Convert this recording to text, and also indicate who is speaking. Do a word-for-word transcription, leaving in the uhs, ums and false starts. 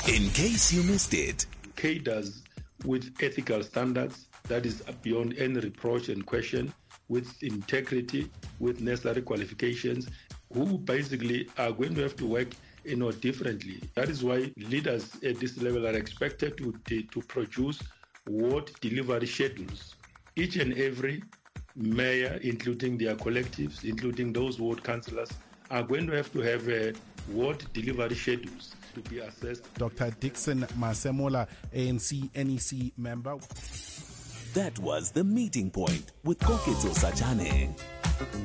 Speaker 1: In case you missed it,
Speaker 2: cadres with ethical standards that is beyond any reproach and question, with integrity, with necessary qualifications, who basically are going to have to work you know, differently. That is why leaders at this level are expected to, to produce ward delivery schedules. Each and every mayor, including their collectives, including those ward councillors, are going to have to have uh, ward delivery schedules to be assessed.
Speaker 3: Doctor Dixon Masemola, A N C N E C member.
Speaker 1: That was The Meeting Point with Koketso Sachane.